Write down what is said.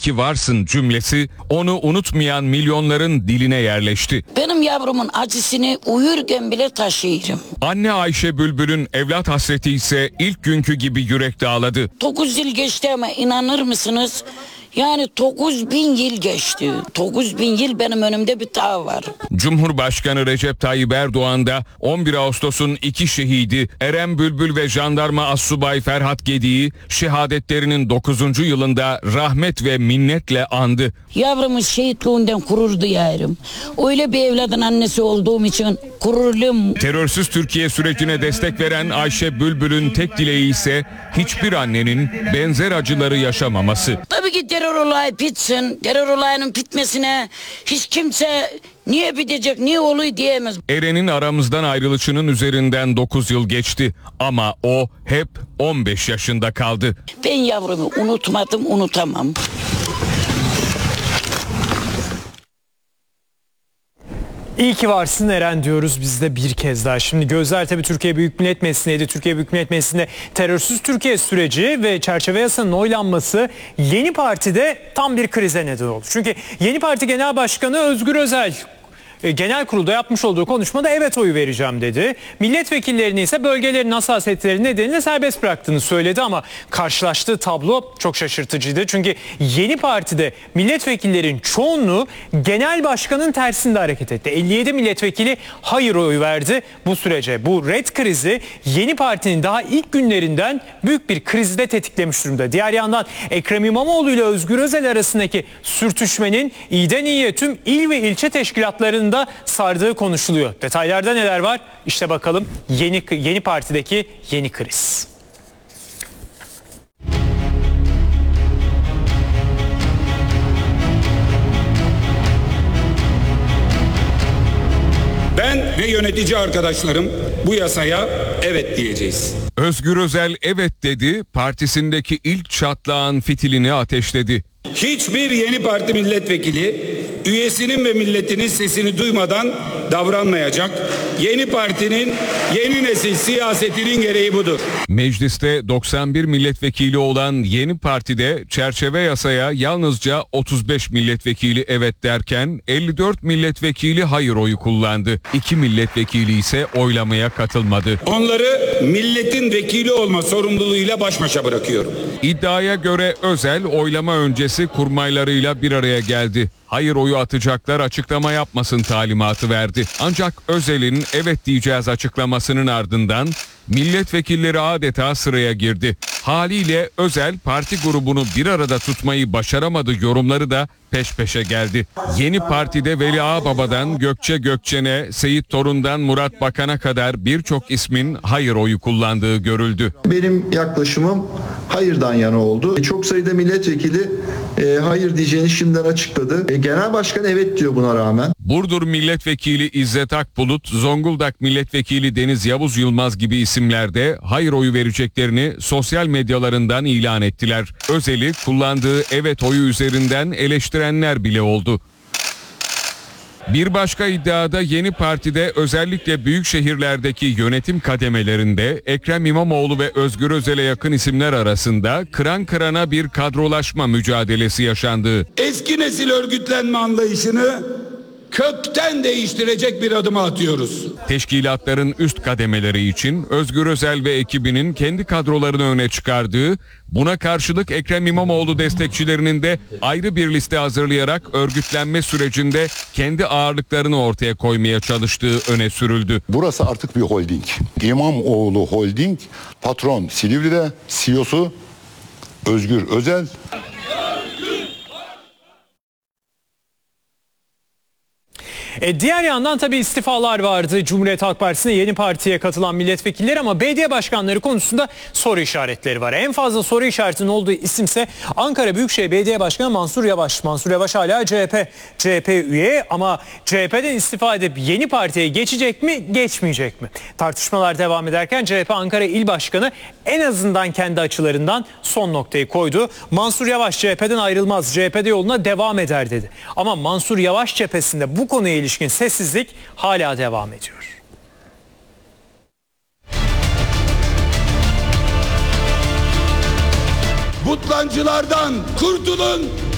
İyi ki varsın cümlesi onu unutmayan milyonların diline yerleşti. Benim yavrumun acısını uyurken bile taşıyorum. Anne Ayşe Bülbül'ün evlat hasreti ise ilk günkü gibi yürek dağladı. 9 yıl geçti ama inanır mısınız? Yani 9.000 yıl geçti. 9.000 yıl benim önümde bir dağ var. Cumhurbaşkanı Recep Tayyip Erdoğan da 11 Ağustos'un iki şehidi Eren Bülbül ve jandarma assubay Ferhat Gedi'yi şehadetlerinin 9. yılında rahmet ve minnetle andı. Yavrumun şehitliğinden gurur duyarım. Öyle bir evladın annesi olduğum için gururluyum. Terörsüz Türkiye sürecine destek veren Ayşe Bülbül'ün tek dileği ise hiçbir annenin benzer acıları yaşamaması. Tabii ki terör olayı bitsin. Terör olayının bitmesine hiç kimse niye bitecek, niye oluyor diyemez. Eren'in aramızdan ayrılışının üzerinden 9 yıl geçti ama o hep 15 yaşında kaldı. Ben yavrumu unutmadım, unutamam. İyi ki varsın Eren diyoruz biz de bir kez daha. Şimdi gözler tabii Türkiye Büyük Millet Meclisi'ndeydi. Türkiye Büyük Millet Meclisi'nde terörsüz Türkiye süreci ve çerçeve yasanın oylanması Yeni Parti'de tam bir krize neden oldu. Çünkü Yeni Parti Genel Başkanı Özgür Özel genel kurulda yapmış olduğu konuşmada evet oyu vereceğim dedi. Milletvekillerini ise bölgelerin hassasiyetleri nedeniyle serbest bıraktığını söyledi ama karşılaştığı tablo çok şaşırtıcıydı. Çünkü Yeni Parti'de milletvekillerin çoğunluğu genel başkanın tersinde hareket etti. 57 milletvekili hayır oyu verdi bu sürece. Bu red krizi Yeni Parti'nin daha ilk günlerinden büyük bir krizi de tetiklemiş durumda. Diğer yandan Ekrem İmamoğlu ile Özgür Özel arasındaki sürtüşmenin iyiden iyiye tüm il ve ilçe teşkilatlarında sardığı konuşuluyor. Detaylarda neler var? İşte bakalım Yeni Parti'deki yeni kriz. Ben ve yönetici arkadaşlarım bu yasaya evet diyeceğiz. Özgür Özel evet dedi, partisindeki ilk çatlağın fitilini ateşledi. Hiçbir Yeni Parti milletvekili üyesinin ve milletinin sesini duymadan davranmayacak. Yeni Parti'nin yeni nesil siyasetinin gereği budur. Mecliste 91 milletvekili olan Yeni Parti'de çerçeve yasaya yalnızca 35 milletvekili evet derken 54 milletvekili hayır oyu kullandı. 2 milletvekili ise oylamaya katılmadı. Onları milletin vekili olma sorumluluğuyla baş başa bırakıyorum. İddiaya göre Özel oylama öncesi kurmaylarıyla bir araya geldi. Hayır oyu atacaklar açıklama yapmasın talimatı verdi. Ancak Özel'in evet diyeceğiz açıklamasının ardından milletvekilleri adeta sıraya girdi. Haliyle Özel parti grubunu bir arada tutmayı başaramadı yorumları da peş peşe geldi. Yeni Parti'de Veli Ağbaba'dan Gökçe Gökçen'e, Seyit Torun'dan Murat Bakan'a kadar birçok ismin hayır oyu kullandığı görüldü. Benim yaklaşımım hayırdan yana oldu. Çok sayıda milletvekili hayır diyeceğini şimdiden açıkladı. Genel başkan evet diyor buna rağmen. Burdur Milletvekili İzzet Akbulut, Zonguldak Milletvekili Deniz Yavuz Yılmaz gibi isimler de hayır oyu vereceklerini sosyal medyalarından ilan ettiler. Özel'i kullandığı evet oyu üzerinden eleştirenler bile oldu. Bir başka iddiada Yeni Parti'de özellikle büyük şehirlerdeki yönetim kademelerinde Ekrem İmamoğlu ve Özgür Özel'e yakın isimler arasında kıran kırana bir kadrolaşma mücadelesi yaşandı. Eski nesil örgütlenme anlayışını kökten değiştirecek bir adım atıyoruz. Teşkilatların üst kademeleri için Özgür Özel ve ekibinin kendi kadrolarını öne çıkardığı, buna karşılık Ekrem İmamoğlu destekçilerinin de ayrı bir liste hazırlayarak örgütlenme sürecinde kendi ağırlıklarını ortaya koymaya çalıştığı öne sürüldü. Burası artık bir holding. İmamoğlu Holding, patron Silivri'de, CEO'su Özgür Özel. Diğer yandan tabii istifalar vardı. Cumhuriyet Halk Partisi'ne Yeni Parti'ye katılan milletvekilleri ama belediye başkanları konusunda soru işaretleri var. En fazla soru işaretinin olduğu isimse Ankara Büyükşehir Belediye Başkanı Mansur Yavaş. Mansur Yavaş hala CHP üye ama CHP'den istifa edip Yeni Parti'ye geçecek mi, geçmeyecek mi? Tartışmalar devam ederken CHP Ankara İl Başkanı en azından kendi açılarından son noktayı koydu. Mansur Yavaş CHP'den ayrılmaz, CHP'de yoluna devam eder dedi. Ama Mansur Yavaş cephesinde bu konuya ilişkin sessizlik hala devam ediyor. Butlancılardan kurtulun,